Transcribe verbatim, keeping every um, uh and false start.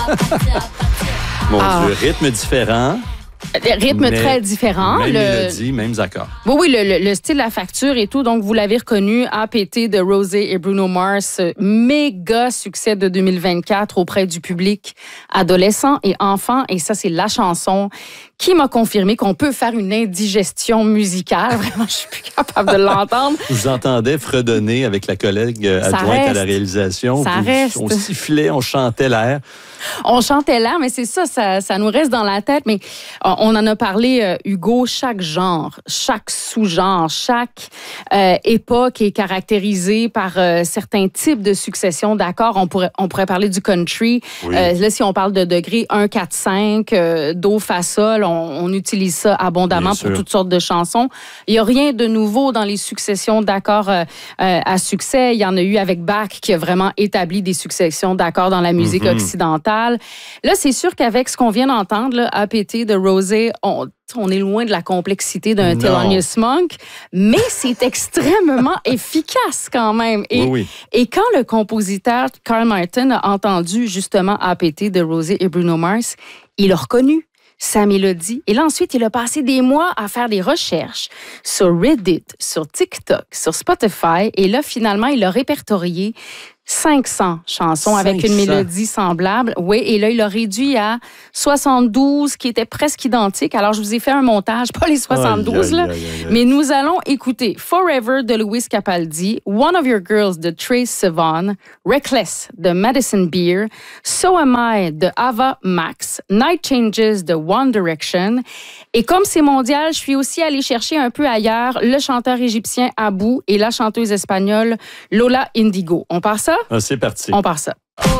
Mon Ah. Dieu, rythme différent. Rythme mais très différent. Même le... mélodie, mêmes accords. Oui, oui, le, le, le style, la facture et tout. Donc, vous l'avez reconnu, A P T de Rosé et Bruno Mars. Méga succès de deux mille vingt-quatre auprès du public adolescent et enfant. Et ça, c'est la chanson qui m'a confirmé qu'on peut faire une indigestion musicale. Vraiment, je suis plus capable de l'entendre. Je vous entendais fredonner avec la collègue Ça adjointe reste. à la réalisation. Ça Vous- reste. On sifflait, on chantait l'air. On chantait là, mais c'est ça, ça, ça nous reste dans la tête. Mais on en a parlé, euh, Hugo, chaque genre, chaque sous-genre, chaque euh, époque est caractérisée par euh, certains types de succession d'accords. On pourrait, on pourrait parler du country. Oui. Euh, là, si on parle de degrés un, quatre, cinq, euh, do, fa, sol, on, on utilise ça abondamment Bien pour sûr. toutes sortes de chansons. Il n'y a rien de nouveau dans les successions d'accords euh, euh, à succès. Il y en a eu avec Bach qui a vraiment établi des successions d'accords dans la musique Mhm. occidentale. Là, c'est sûr qu'avec ce qu'on vient d'entendre, là, A P T de Rosé, on, on est loin de la complexité d'un Non. Thelonious Monk, mais c'est extrêmement efficace quand même. Et, Oui, oui. et quand le compositeur Carl Martin a entendu justement A P T de Rosé et Bruno Mars, il a reconnu sa mélodie. Et là, ensuite, il a passé des mois à faire des recherches sur Reddit, sur TikTok, sur Spotify. Et là, finalement, il a répertorié cinq cents chansons avec une cinq cents. mélodie semblable. Oui, et là, il a réduit à soixante-douze qui étaient presque identiques. Alors, je vous ai fait un montage, pas les soixante-douze, Aïe, là, aïe, aïe, aïe. mais nous allons écouter Forever de Louis Capaldi, One of Your Girls de Trace Sivan, Reckless de Madison Beer, So Am I de Ava Max, Night Changes de One Direction. Et comme c'est mondial, je suis aussi allée chercher un peu ailleurs le chanteur égyptien Abou et la chanteuse espagnole Lola Indigo. On part ça? Ah, c'est parti. On part ça.